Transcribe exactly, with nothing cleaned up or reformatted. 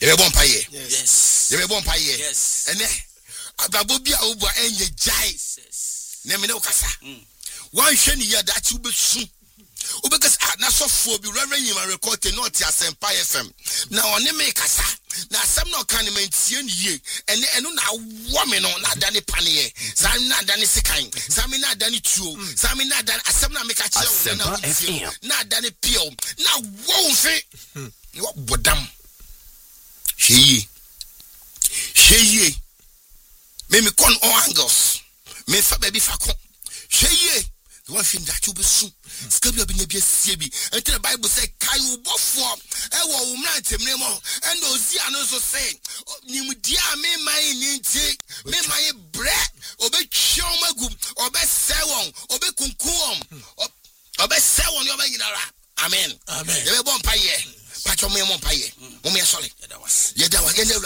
Yebe bon paye. Yes. Yebe bon paye. Yes. Ene abrabo bi a obo enye jai. Na me ne ukasa. Wan hwe ni ya da chi obesu. Obekas na sofo bi reverend yima record te not Asempa F M. Na one me kasa. Na asem na kan me ntie ni ye. Ene eno na wo me no na da ne panie. Sa na da ne sekan. Sa me na da ne tuo. Sa me na da asem na me ka kire na ntie. Na da ne pio. Na wo mfe. Ni wo bodam. Sheye. Sheye. Me me kon all angles. Me fa baby fa kon. Sheye. The one thing that you be soon. Scabby be nebi sebi. Until the Bible say Kayu Bofo. I will not him name. And those also say Nimudia me my ninty. Me my bread. Obe Chomagum. Obe Sewon. Obe Kunkum. Obe Sewon. You're making a rap. Amen. Amen. You won't pay. Patch on me, won't pay. Mummy, sorry. Yet, I was